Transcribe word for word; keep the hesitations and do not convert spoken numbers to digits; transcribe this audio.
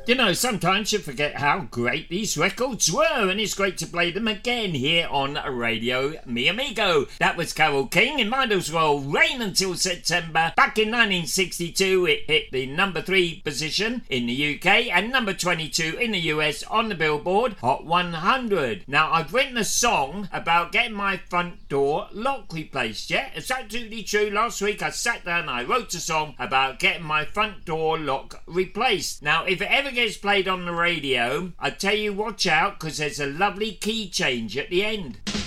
You know, sometimes you forget how great these records were, and it's great to play them again here on Radio Mi Amigo. That was Carole King in Might As Well Rain Until September. Back in nineteen sixty-two, it hit the number three position in the U K and number twenty-two in the U S on the Billboard Hot one hundred. Now, I've written a song about getting my front door lock replaced, yeah? It's absolutely true. Last week I sat down and I wrote a song about getting my front door lock replaced. Now, if it ever gets played on the radio, I tell you watch out, because there's a lovely key change at the end.